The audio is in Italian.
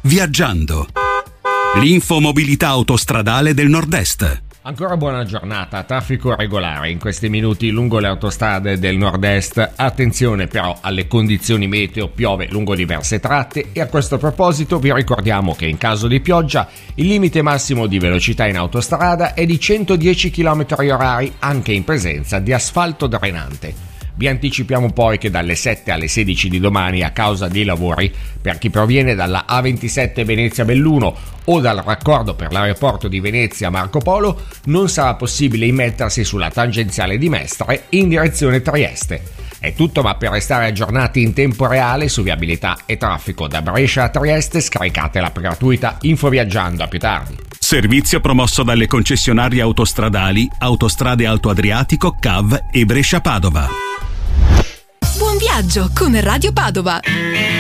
Viaggiando. L'infomobilità autostradale del Nord-Est. Ancora buona giornata, traffico regolare in questi minuti lungo le autostrade del nord-est. Attenzione però alle condizioni meteo, piove lungo diverse tratte e a questo proposito vi ricordiamo che in caso di pioggia il limite massimo di velocità in autostrada è di 110 km/h anche in presenza di asfalto drenante. Vi anticipiamo poi che dalle 7 alle 16 di domani, a causa dei lavori, per chi proviene dalla A27 Venezia-Belluno o dal raccordo per l'aeroporto di Venezia Marco Polo, non sarà possibile immettersi sulla tangenziale di Mestre in direzione Trieste. È tutto, ma per restare aggiornati in tempo reale su viabilità e traffico da Brescia a Trieste scaricate l'app gratuita Infoviaggiando. A più tardi. Servizio promosso dalle concessionarie autostradali Autostrade Alto Adriatico, CAV e Brescia Padova. Buon viaggio con Radio Padova.